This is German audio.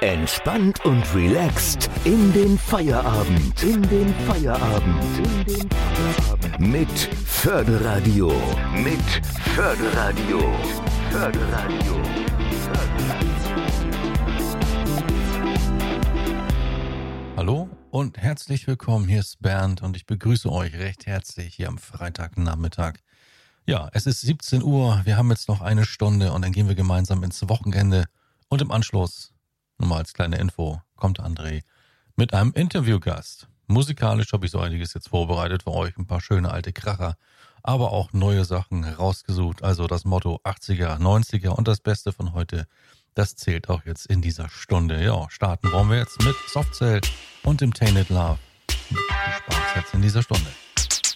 Entspannt und relaxed in den Feierabend. Mit Förderradio. Hallo und herzlich willkommen, hier ist Bernd und ich begrüße euch recht herzlich hier am Freitagnachmittag. Ja, es ist 17 Uhr, wir haben jetzt noch eine Stunde und dann gehen wir gemeinsam ins Wochenende und im Anschluss, nur mal als kleine Info, kommt André mit einem Interviewgast. Musikalisch habe ich so einiges jetzt vorbereitet für euch, ein paar schöne alte Kracher, aber auch neue Sachen rausgesucht. Also das Motto 80er, 90er und das Beste von heute, das zählt auch jetzt in dieser Stunde. Ja, starten wollen wir jetzt mit Soft Cell und dem Tainted Love. Viel Spaß jetzt in dieser Stunde.